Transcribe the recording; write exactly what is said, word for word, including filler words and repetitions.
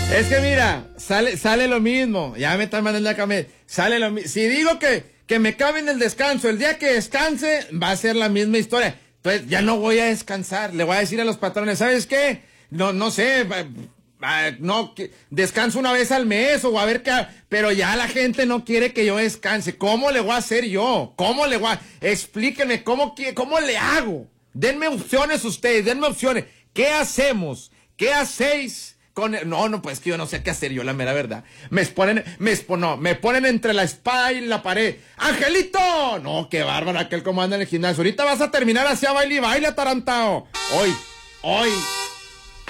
Es que mira, sale, sale lo mismo. Ya me están mandando acá. Me, sale lo mismo. Si digo que, que me cabe en el descanso, el día que descanse, va a ser la misma historia. Entonces, ya no voy a descansar. Le voy a decir a los patrones, ¿sabes qué? No, no sé, no, descanso una vez al mes o a ver qué. Pero ya la gente no quiere que yo descanse. ¿Cómo le voy a hacer yo? ¿Cómo le voy a...? Explíquenme, ¿cómo, cómo le hago? Denme opciones ustedes, denme opciones. ¿Qué hacemos? ¿Qué hacéis? Con el, no, no, pues que yo no sé qué hacer yo, la mera verdad. Me ponen, me, no, me ponen entre la espada y la pared. ¡Angelito! No, qué bárbaro aquel comando en el gimnasio. Ahorita vas a terminar así a baile y baile atarantado. Hoy, hoy.